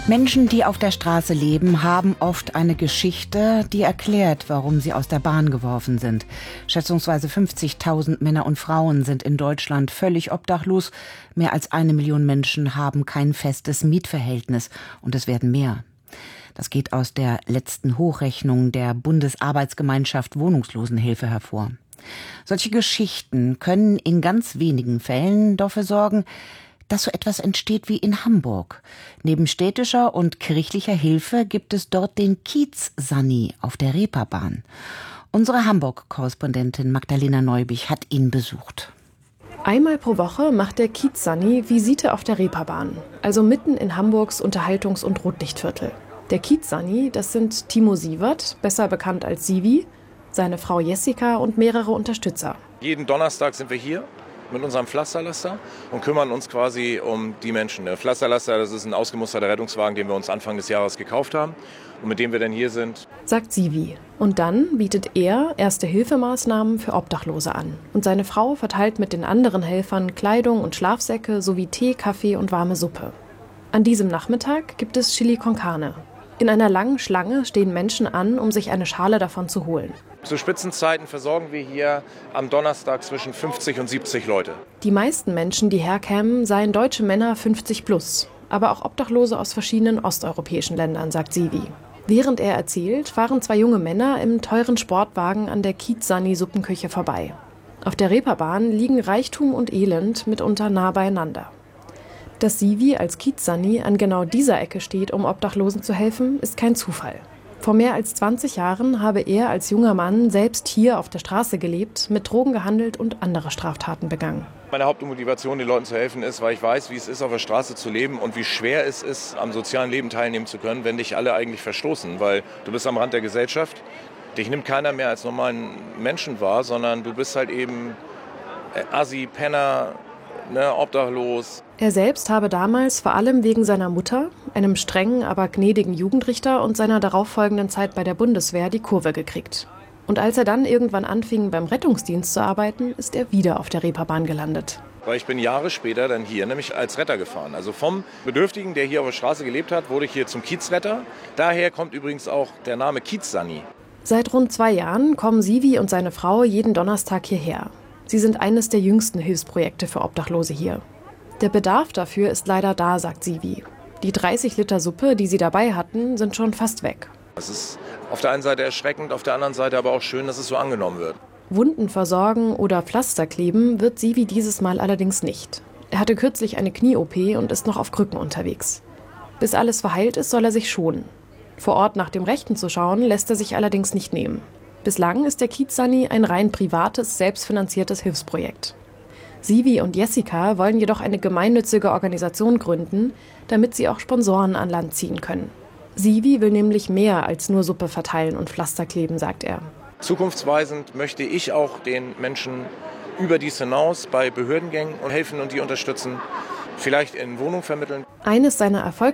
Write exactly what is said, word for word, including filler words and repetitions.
Menschen, die auf der Straße leben, haben oft eine Geschichte, die erklärt, warum sie aus der Bahn geworfen sind. Schätzungsweise fünfzigtausend Männer und Frauen sind in Deutschland völlig obdachlos. Mehr als eine Million Menschen haben kein festes Mietverhältnis und es werden mehr. Das geht aus der letzten Hochrechnung der Bundesarbeitsgemeinschaft Wohnungslosenhilfe hervor. Solche Geschichten können in ganz wenigen Fällen dafür sorgen, dass so etwas entsteht wie in Hamburg. Neben städtischer und kirchlicher Hilfe gibt es dort den Kiez-Sani auf der Reeperbahn. Unsere Hamburg-Korrespondentin Magdalena Neubich hat ihn besucht. Einmal pro Woche macht der Kiez-Sani Visite auf der Reeperbahn, also mitten in Hamburgs Unterhaltungs- und Rotlichtviertel. Der Kiez-Sani, das sind Timo Sievert, besser bekannt als Sivi, seine Frau Jessica und mehrere Unterstützer. Jeden Donnerstag sind wir hier mit unserem Pflasterlaster und kümmern uns quasi um die Menschen. Der Pflasterlaster, das ist ein ausgemusterter Rettungswagen, den wir uns Anfang des Jahres gekauft haben und mit dem wir dann hier sind. Sagt Sivi. Und dann bietet er Erste-Hilfemaßnahmen für Obdachlose an. Und seine Frau verteilt mit den anderen Helfern Kleidung und Schlafsäcke sowie Tee, Kaffee und warme Suppe. An diesem Nachmittag gibt es Chili con Carne. In einer langen Schlange stehen Menschen an, um sich eine Schale davon zu holen. Zu Spitzenzeiten versorgen wir hier am Donnerstag zwischen fünfzig und siebzig Leute. Die meisten Menschen, die herkämen, seien deutsche Männer fünfzig plus, aber auch Obdachlose aus verschiedenen osteuropäischen Ländern, sagt Sivi. Während er erzählt, fahren zwei junge Männer im teuren Sportwagen an der Kiez-Sani-Suppenküche vorbei. Auf der Reeperbahn liegen Reichtum und Elend mitunter nah beieinander. Dass Sivi als Kiez-Sani an genau dieser Ecke steht, um Obdachlosen zu helfen, ist kein Zufall. Vor mehr als zwanzig Jahren habe er als junger Mann selbst hier auf der Straße gelebt, mit Drogen gehandelt und andere Straftaten begangen. Meine Hauptmotivation, den Leuten zu helfen, ist, weil ich weiß, wie es ist, auf der Straße zu leben und wie schwer es ist, am sozialen Leben teilnehmen zu können, wenn dich alle eigentlich verstoßen. Weil du bist am Rand der Gesellschaft, dich nimmt keiner mehr als normalen Menschen wahr, sondern du bist halt eben Assi, Penner, ne, obdachlos. Er selbst habe damals vor allem wegen seiner Mutter, einem strengen, aber gnädigen Jugendrichter und seiner darauffolgenden Zeit bei der Bundeswehr die Kurve gekriegt. Und als er dann irgendwann anfing, beim Rettungsdienst zu arbeiten, ist er wieder auf der Reeperbahn gelandet. Weil ich bin Jahre später dann hier nämlich als Retter gefahren. Also vom Bedürftigen, der hier auf der Straße gelebt hat, wurde ich hier zum Kiezretter. Daher kommt übrigens auch der Name Kiez-Sani. Seit rund zwei Jahren kommen Sivi und seine Frau jeden Donnerstag hierher. Sie sind eines der jüngsten Hilfsprojekte für Obdachlose hier. Der Bedarf dafür ist leider da, sagt Sivi. Die dreißig Liter Suppe, die sie dabei hatten, sind schon fast weg. Es ist auf der einen Seite erschreckend, auf der anderen Seite aber auch schön, dass es so angenommen wird. Wunden versorgen oder Pflaster kleben wird Sivi dieses Mal allerdings nicht. Er hatte kürzlich eine Knie-O P und ist noch auf Krücken unterwegs. Bis alles verheilt ist, soll er sich schonen. Vor Ort nach dem Rechten zu schauen, lässt er sich allerdings nicht nehmen. Bislang ist der Kiez-Sani ein rein privates, selbstfinanziertes Hilfsprojekt. Sivi und Jessica wollen jedoch eine gemeinnützige Organisation gründen, damit sie auch Sponsoren an Land ziehen können. Sivi will nämlich mehr als nur Suppe verteilen und Pflaster kleben, sagt er. Zukunftsweisend möchte ich auch den Menschen über dies hinaus bei Behördengängen helfen und die unterstützen, vielleicht in Wohnungen vermitteln. Eines seiner Erfolgs